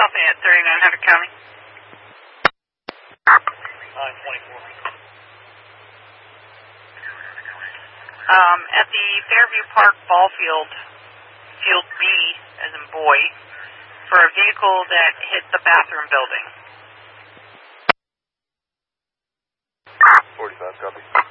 Copy at 3900 County. 924. At the Fairview Park ball field, field B, as in boy, for a vehicle that hit the bathroom building. 45, copy.